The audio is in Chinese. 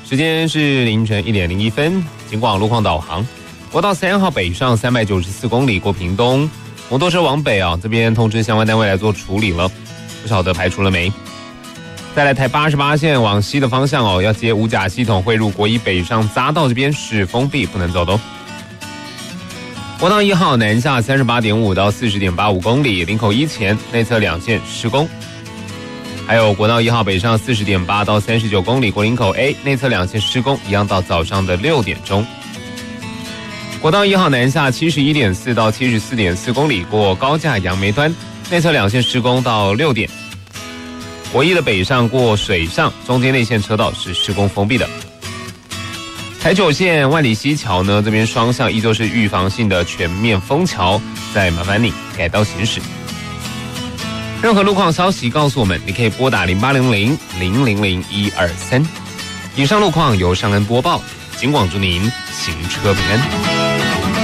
时间是凌晨1点01分，警广路况导航。国道3号北上394公里过屏东，摩托车往北这边通知相关单位来做处理了，不晓得排除了没。再来台88线往西的方向要接五甲系统汇入国一北上匝道，这边是封闭不能走的。国道1号南下38.5到40.85公里，林口一前内侧2线施工。还有国道1号北上40.8到39公里，国林口 A 内侧2线施工，一样到早上的6点钟。国道1号南下71.4到74.4公里，过高架杨梅端，内侧2线施工到6点。国一的北上过水上，中间内线车道是施工封闭的。台9线万里溪桥呢，这边双向依旧是预防性的全面封桥，再麻烦你改道行驶。任何路况消息告诉我们，你可以拨打0800-000-123。以上路况由尚恩播报，警广祝您行车平安。